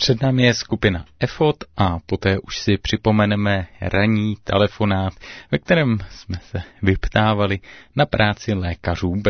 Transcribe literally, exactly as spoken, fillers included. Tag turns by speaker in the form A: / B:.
A: Před námi je skupina Efod a poté už si připomeneme ranní telefonát, ve kterém jsme se vyptávali na práci lékařů